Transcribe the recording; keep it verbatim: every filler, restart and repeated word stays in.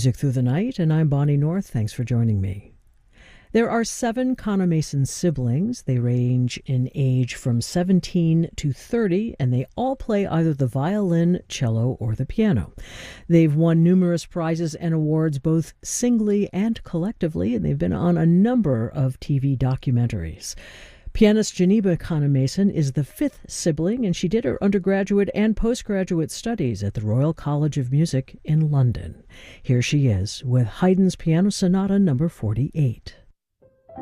Music Through the Night, and I'm Bonnie North. Thanks for joining me. There are seven Conno Mason siblings. They range in age from seventeen to thirty, and they all play either the violin, cello, or the piano. They've won numerous prizes and awards both singly and collectively, and they've been on a number of T V documentaries. Pianist Geneba Conno Mason is the fifth sibling, and she did her undergraduate and postgraduate studies at the Royal College of Music in London. Here she is with Haydn's Piano Sonata number forty-eight.